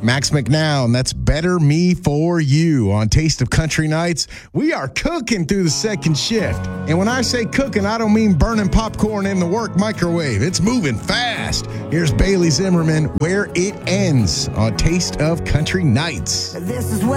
Max McNown, that's Better Me For You on Taste of Country Nights. We are cooking through the second shift. And when I say cooking, I don't mean burning popcorn in the work microwave. It's moving fast. Here's Bailey Zimmerman, Where It Ends on Taste of Country Nights. This is where